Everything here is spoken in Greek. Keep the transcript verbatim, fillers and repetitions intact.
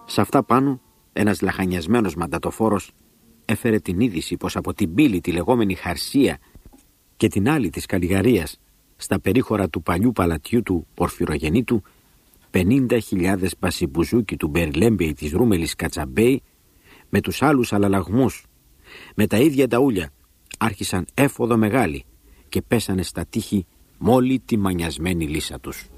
Σ' αυτά πάνω, ένας λαχανιασμένος μαντατοφόρος έφερε την είδηση πως από την πύλη τη λεγόμενη Χαρσία και την άλλη της Καλλιγαρίας, στα περίχωρα του παλιού παλατιού του Πορφυρογεννήτου, πενήντα χιλιάδες μπασιμπουζούκι του Μπερλέμπεϊ της Ρούμελης Κατσαμπέη, με τους άλλους αλλαλαγμούς, με τα ίδια τα ούλια, άρχισαν έφοδο μεγάλη και πέσανε στα τείχη μόλι τη μανιασμένη λύσα τους.